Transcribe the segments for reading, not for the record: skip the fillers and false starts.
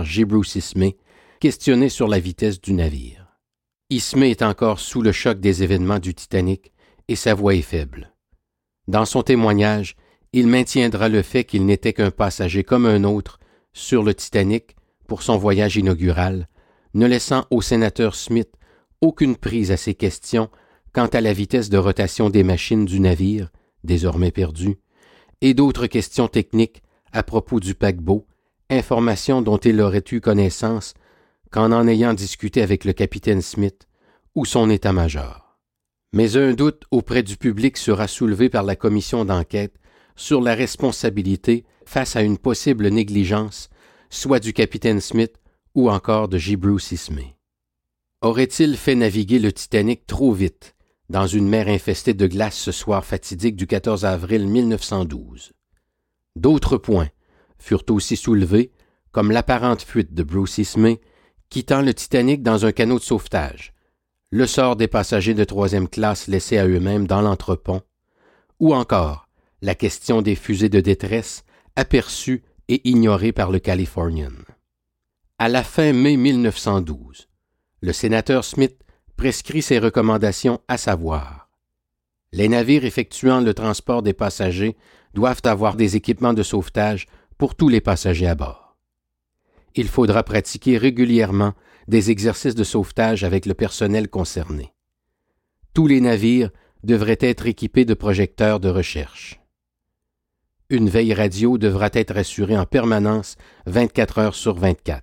J. Bruce Ismay, questionné sur la vitesse du navire. Ismay est encore sous le choc des événements du Titanic et sa voix est faible. Dans son témoignage, il maintiendra le fait qu'il n'était qu'un passager comme un autre sur le Titanic pour son voyage inaugural, ne laissant au sénateur Smith aucune prise à ses questions quant à la vitesse de rotation des machines du navire, désormais perdu, et d'autres questions techniques à propos du paquebot, informations dont il aurait eu connaissance qu'en ayant discuté avec le capitaine Smith ou son état-major. Mais un doute auprès du public sera soulevé par la commission d'enquête sur la responsabilité face à une possible négligence, soit du capitaine Smith ou encore de J. Bruce Ismay. Aurait-il fait naviguer le Titanic trop vite dans une mer infestée de glace ce soir fatidique du 14 avril 1912? D'autres points furent aussi soulevés, comme l'apparente fuite de Bruce Ismay, quittant le Titanic dans un canot de sauvetage, le sort des passagers de troisième classe laissés à eux-mêmes dans l'entrepont, ou encore la question des fusées de détresse aperçues et ignorées par le Californian. À la fin mai 1912, le sénateur Smith prescrit ses recommandations, à savoir: les navires effectuant le transport des passagers doivent avoir des équipements de sauvetage pour tous les passagers à bord. Il faudra pratiquer régulièrement des exercices de sauvetage avec le personnel concerné. Tous les navires devraient être équipés de projecteurs de recherche. Une veille radio devra être assurée en permanence 24 heures sur 24.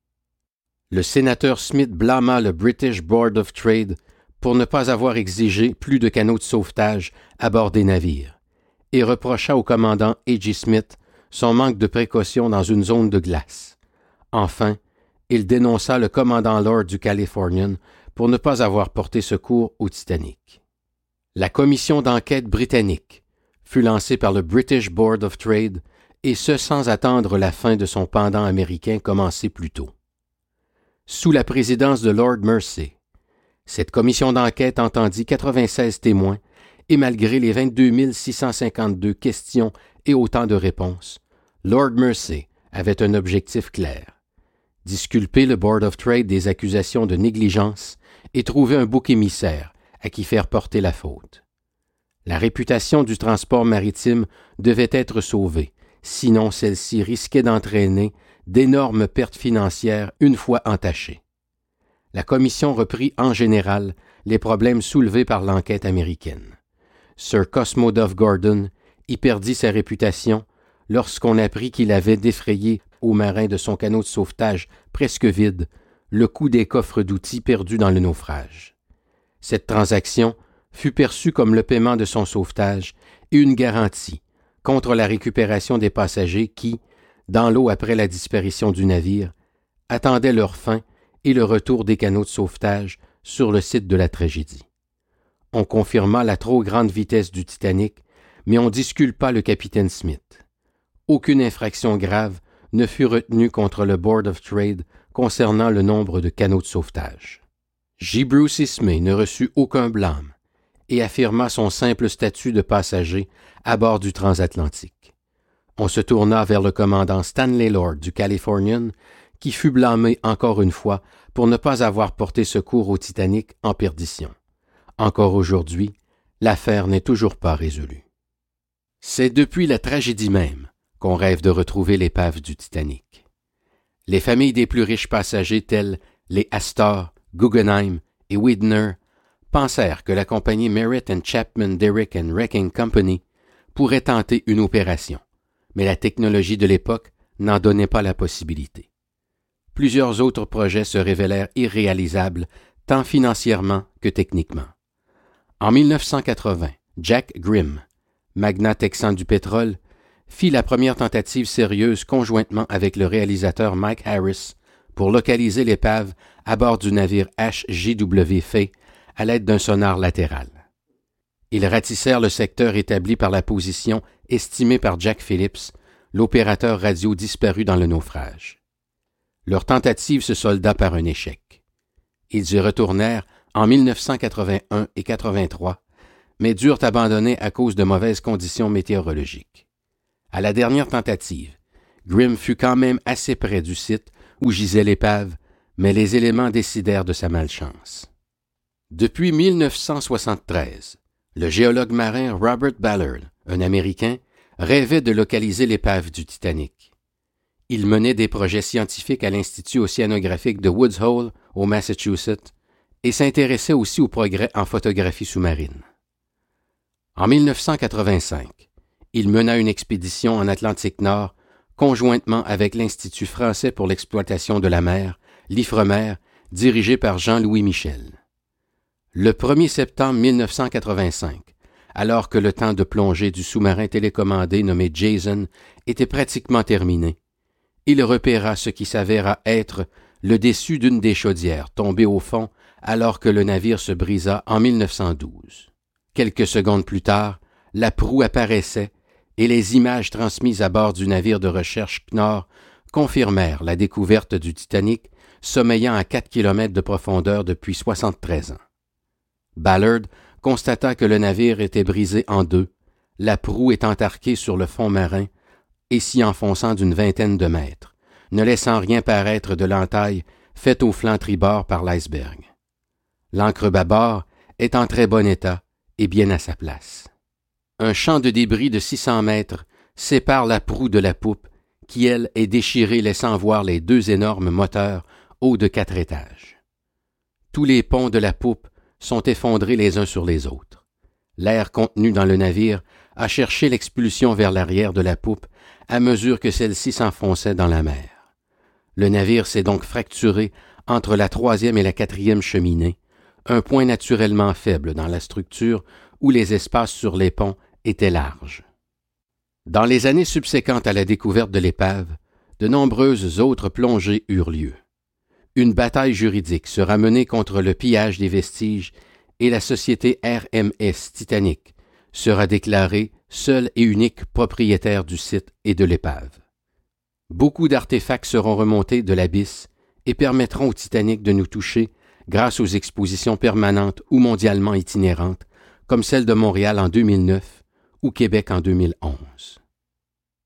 Le sénateur Smith blâma le British Board of Trade pour ne pas avoir exigé plus de canots de sauvetage à bord des navires et reprocha au commandant A.J. Smith son manque de précaution dans une zone de glace. Enfin, il dénonça le commandant Lord du Californian pour ne pas avoir porté secours au Titanic. La commission d'enquête britannique fut lancée par le British Board of Trade, et ce sans attendre la fin de son pendant américain commencé plus tôt. Sous la présidence de Lord Mersey, cette commission d'enquête entendit 96 témoins et malgré les 22 652 questions et autant de réponses, Lord Mersey avait un objectif clair: disculper le Board of Trade des accusations de négligence et trouver un bouc émissaire à qui faire porter la faute. La réputation du transport maritime devait être sauvée, sinon celle-ci risquait d'entraîner d'énormes pertes financières une fois entachées. La commission reprit en général les problèmes soulevés par l'enquête américaine. Sir Cosmo Duff-Gordon y perdit sa réputation lorsqu'on apprit qu'il avait défrayé aux marins de son canot de sauvetage presque vide le coût des coffres d'outils perdus dans le naufrage. Cette transaction fut perçue comme le paiement de son sauvetage et une garantie contre la récupération des passagers qui, dans l'eau après la disparition du navire, attendaient leur fin et le retour des canots de sauvetage sur le site de la tragédie. On confirma la trop grande vitesse du Titanic, mais on disculpa le capitaine Smith. Aucune infraction grave ne fut retenue contre le Board of Trade concernant le nombre de canots de sauvetage. J. Bruce Ismay ne reçut aucun blâme et affirma son simple statut de passager à bord du transatlantique. On se tourna vers le commandant Stanley Lord du Californian, qui fut blâmé encore une fois pour ne pas avoir porté secours au Titanic en perdition. Encore aujourd'hui, l'affaire n'est toujours pas résolue. C'est depuis la tragédie même qu'on rêve de retrouver l'épave du Titanic. Les familles des plus riches passagers tels les Astor, Guggenheim et Widener pensèrent que la compagnie Merritt & Chapman Derrick & Wrecking Company pourrait tenter une opération, mais la technologie de l'époque n'en donnait pas la possibilité. Plusieurs autres projets se révélèrent irréalisables tant financièrement que techniquement. En 1980, Jack Grimm, magnat texan du pétrole, fit la première tentative sérieuse conjointement avec le réalisateur Mike Harris pour localiser l'épave à bord du navire HJW Faye à l'aide d'un sonar latéral. Ils ratissèrent le secteur établi par la position estimée par Jack Phillips, l'opérateur radio disparu dans le naufrage. Leur tentative se solda par un échec. Ils y retournèrent en 1981 et 83, mais durent abandonner à cause de mauvaises conditions météorologiques. À la dernière tentative, Grimm fut quand même assez près du site où gisait l'épave, mais les éléments décidèrent de sa malchance. Depuis 1973, le géologue marin Robert Ballard, un Américain, rêvait de localiser l'épave du Titanic. Il menait des projets scientifiques à l'Institut océanographique de Woods Hole, au Massachusetts, et s'intéressait aussi aux progrès en photographie sous-marine. En 1985, il mena une expédition en Atlantique Nord conjointement avec l'Institut français pour l'exploitation de la mer, l'IFREMER, dirigé par Jean-Louis Michel. Le 1er septembre 1985, alors que le temps de plongée du sous-marin télécommandé nommé Jason était pratiquement terminé, il repéra ce qui s'avéra être le dessus d'une des chaudières tombée au fond alors que le navire se brisa en 1912. Quelques secondes plus tard, la proue apparaissait et les images transmises à bord du navire de recherche Knorr confirmèrent la découverte du Titanic sommeillant à 4 km de profondeur depuis 73 ans. Ballard constata que le navire était brisé en deux, la proue étant arquée sur le fond marin et s'y enfonçant d'une vingtaine de mètres, ne laissant rien paraître de l'entaille faite au flanc tribord par l'iceberg. L'ancre bâbord est en très bon état et bien à sa place. Un champ de débris de 600 mètres sépare la proue de la poupe, qui, elle, est déchirée laissant voir les deux énormes moteurs hauts de 4 étages. Tous les ponts de la poupe sont effondrés les uns sur les autres. L'air contenu dans le navire a cherché l'expulsion vers l'arrière de la poupe à mesure que celle-ci s'enfonçait dans la mer. Le navire s'est donc fracturé entre la 3e et la 4e cheminée, un point naturellement faible dans la structure où les espaces sur les ponts étaient larges. Dans les années subséquentes à la découverte de l'épave, de nombreuses autres plongées eurent lieu. Une bataille juridique sera menée contre le pillage des vestiges et la société RMS Titanic sera déclarée seule et unique propriétaire du site et de l'épave. Beaucoup d'artefacts seront remontés de l'abysse et permettront au Titanic de nous toucher grâce aux expositions permanentes ou mondialement itinérantes, comme celle de Montréal en 2009 ou Québec en 2011.